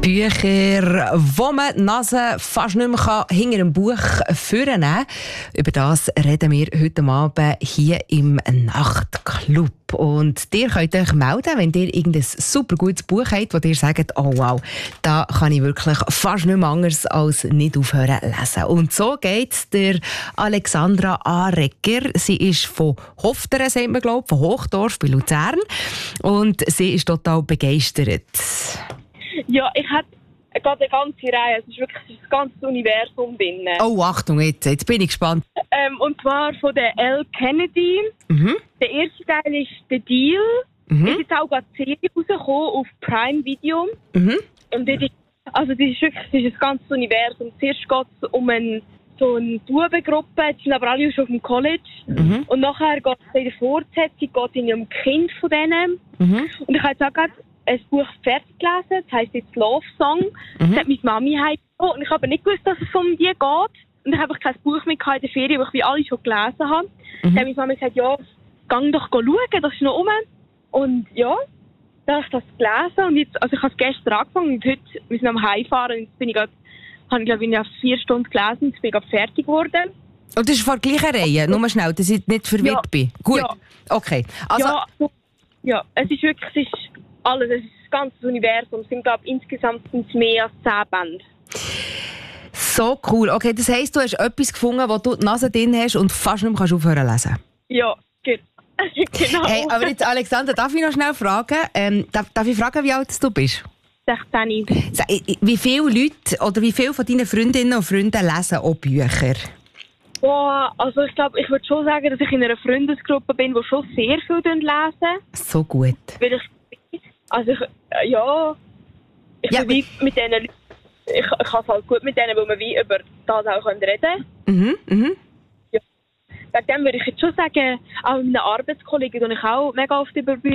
Bücher, wo man die Nase fast nicht mehr hinter einem Buch führen kann. Über das reden wir heute Abend hier im Nachtclub. Und ihr könnt euch melden, wenn ihr irgendein super gutes Buch habt, wo ihr sagt, oh wow, da kann ich wirklich fast nicht mehr anders als nicht aufhören zu lesen. Und so geht der Alexandra Aregger. Sie ist von Hofteren, sagt man, glaube ich, von Hochdorf bei Luzern. Und sie ist total begeistert. Ja, ich habe gerade eine ganze Reihe. Es ist wirklich das ganze Universum drin. Oh, Achtung, jetzt bin ich gespannt. Und zwar von der L. Kennedy. Der erste Teil ist «The Deal». Es ist jetzt auch gerade die Serie rausgekommen auf Prime Video. Und das ist, also das ist wirklich das ist das ganze Universum. Zuerst geht es um so eine Bubengruppe, die sind aber alle schon auf dem College. Und nachher geht es in der Fortsetzung geht es um die Kinder von denen. Und ich habe jetzt auch gerade ein Buch fertig gelesen, das heisst jetzt «Love Song». Das hat meine Mami heimgebracht. Und ich habe nicht gewusst, dass es um die geht. Und ich habe kein Buch mehr in der Ferien, weil ich wie alle schon gelesen habe. Dann hat meine Mami gesagt, ja, geh doch schauen, das ist noch rum. Und ja, dann habe ich das gelesen. Und jetzt, also ich habe es gestern angefangen und heute müssen wir am Heimfahren. Und jetzt bin ich gerade, habe ich glaube ich 4 Stunden gelesen und jetzt bin ich gerade fertig geworden. Und das ist von der gleichen Reihe, nur mal schnell, dass ich nicht verwirrt bin. Gut, ja. Okay. Also, ja, es ist wirklich, es ist alles, es ist das ganze Universum. Es sind glaube ich insgesamt mehr als 10 Bände. So cool. Okay, das heisst, du hast etwas gefunden, wo du die Nase drin hast und fast nicht mehr aufhören zu lesen. Ja, gut. Genau. Hey, aber jetzt, Alexander, darf ich noch schnell fragen? Darf ich fragen, wie alt du bist? 16. Wie viele Leute oder wie viele von deinen Freundinnen und Freunden lesen auch Bücher? Boah, also ich glaube, ich würde schon sagen, dass ich in einer Freundesgruppe bin, die schon sehr viel lesen. So gut. Weil ich bin wie mit diesen Leuten. Ich kann es halt gut mit denen, weil wir wie über das auch reden können. Ja. Wegen dem würde ich jetzt schon sagen, auch mit einem Arbeitskollegen, und ich auch mega oft über Bücher